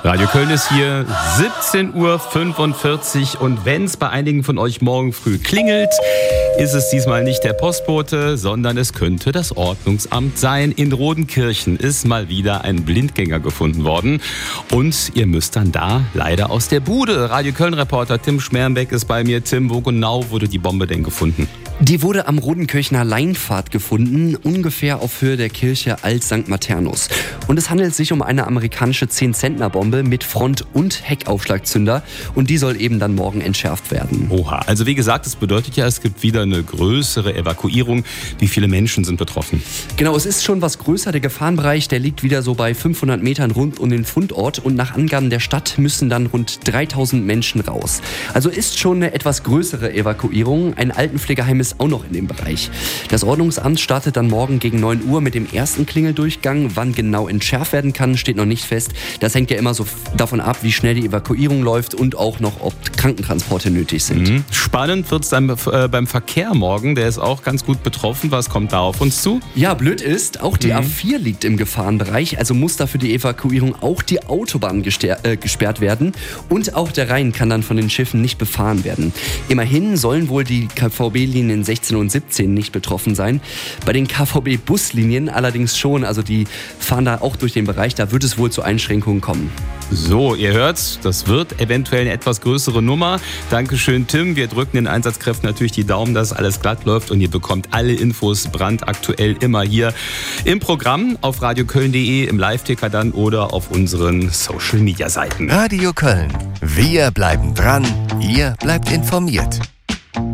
Radio Köln ist hier, 17:45 Uhr, und wenn es bei einigen von euch morgen früh klingelt, ist es diesmal nicht der Postbote, sondern es könnte das Ordnungsamt sein. In Rodenkirchen ist mal wieder ein Blindgänger gefunden worden und ihr müsst dann da leider aus der Bude. Radio Köln-Reporter Tim Schmerenbeck ist bei mir. Tim, wo genau wurde die Bombe denn gefunden? Die wurde am Rodenkirchener Leinpfad gefunden, ungefähr auf Höhe der Kirche Alt St. Maternus. Und es handelt sich um eine amerikanische 10-Zentner-Bombe mit Front- und Heckaufschlagzünder, und die soll eben dann morgen entschärft werden. Oha, also wie gesagt, das bedeutet ja, es gibt wieder eine größere Evakuierung. Wie viele Menschen sind betroffen? Genau, es ist schon was größer. Der Gefahrenbereich, der liegt wieder so bei 500 Metern rund um den Fundort, und nach Angaben der Stadt müssen dann rund 3000 Menschen raus. Also ist schon eine etwas größere Evakuierung. Ein Altenpflegeheim ist auch noch in dem Bereich. Das Ordnungsamt startet dann morgen gegen 9 Uhr mit dem ersten Klingeldurchgang. Wann genau entschärft werden kann, steht noch nicht fest. Das hängt ja immer so davon ab, wie schnell die Evakuierung läuft und auch noch, ob Krankentransporte nötig sind. Spannend wird es dann beim Verkehr morgen. Der ist auch ganz gut betroffen. Was kommt da auf uns zu? Ja, blöd ist, auch die A4 liegt im Gefahrenbereich. Also muss da für die Evakuierung auch die Autobahn gesperrt werden. Und auch der Rhein kann dann von den Schiffen nicht befahren werden. Immerhin sollen wohl die KVB-Linien 16 und 17 nicht betroffen sein. Bei den KVB-Buslinien allerdings schon. Also die fahren da auch durch den Bereich. Da wird es wohl zu Einschränkungen kommen. So, ihr hört, das wird eventuell eine etwas größere Nummer. Dankeschön, Tim. Wir drücken den Einsatzkräften natürlich die Daumen, dass alles glatt läuft, und ihr bekommt alle Infos brandaktuell immer hier im Programm auf radioköln.de, im Live-Ticker dann oder auf unseren Social-Media-Seiten. Radio Köln. Wir bleiben dran. Ihr bleibt informiert.